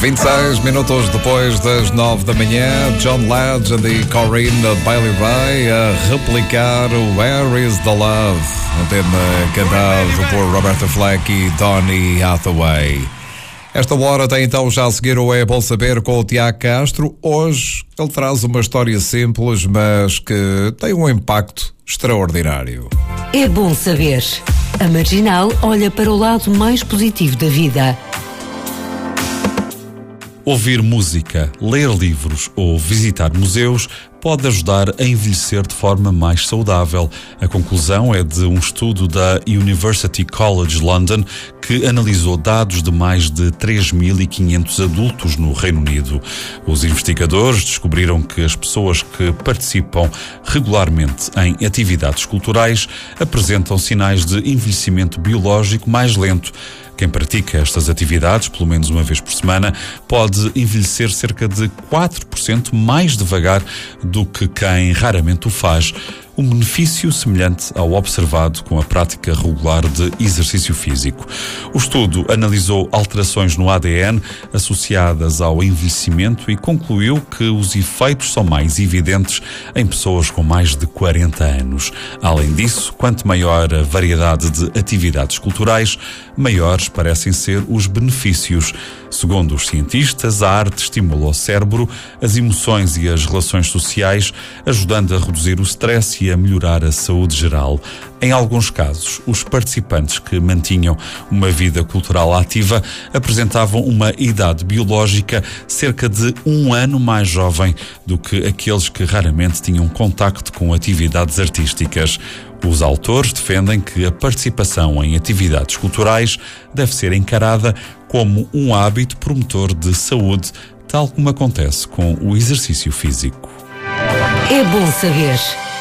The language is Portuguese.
26 minutos depois das 9 da manhã, John Legend e Corinne Bailey Rae a replicar o Where is the Love, um tema cantado por Roberta Flack e Donny Hathaway. Esta hora tem então já a seguir o É Bom Saber com o Tiago Castro. Hoje ele traz uma história simples, mas que tem um impacto extraordinário. É bom saber. A Marginal olha para o lado mais positivo da vida. Ouvir música, ler livros ou visitar museus pode ajudar a envelhecer de forma mais saudável. A conclusão é de um estudo da University College London que analisou dados de mais de 3.500 adultos no Reino Unido. Os investigadores descobriram que as pessoas que participam regularmente em atividades culturais apresentam sinais de envelhecimento biológico mais lento. Quem pratica estas atividades, pelo menos uma vez por semana, pode envelhecer cerca de 4% mais devagar do que quem raramente o faz. Um benefício semelhante ao observado com a prática regular de exercício físico. O estudo analisou alterações no ADN associadas ao envelhecimento e concluiu que os efeitos são mais evidentes em pessoas com mais de 40 anos. Além disso, quanto maior a variedade de atividades culturais, maiores parecem ser os benefícios. Segundo os cientistas, a arte estimula o cérebro, as emoções e as relações sociais, ajudando a reduzir o stress e a melhorar a saúde geral. Em alguns casos, os participantes que mantinham uma vida cultural ativa apresentavam uma idade biológica cerca de 1 ano mais jovem do que aqueles que raramente tinham contacto com atividades artísticas. Os autores defendem que a participação em atividades culturais deve ser encarada como um hábito promotor de saúde, tal como acontece com o exercício físico. É bom saber.